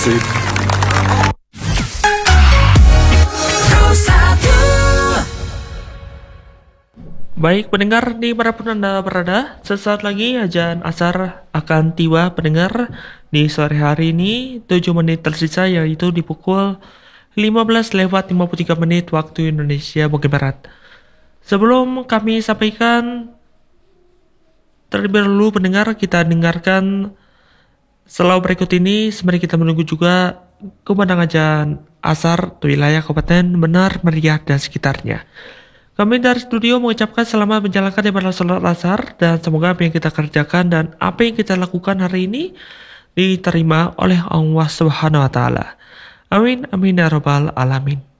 kasih. Baik pendengar dimanapun Anda berada, sesaat lagi azan asar akan tiba pendengar di sore hari ini 7 menit tersisa yaitu di pukul 15:53 waktu Indonesia bagian Barat. Sebelum kami sampaikan terlebih dahulu pendengar kita dengarkan selalu berikut ini sembari kita menunggu juga kumandang azan asar di wilayah Kabupaten Benar, Meriah dan sekitarnya. Kami dari studio mengucapkan selamat menjalankan ibadah sholat asar dan semoga apa yang kita kerjakan dan apa yang kita lakukan hari ini diterima oleh Allah Subhanahu wa taala. Amin amin ya rabbal alamin.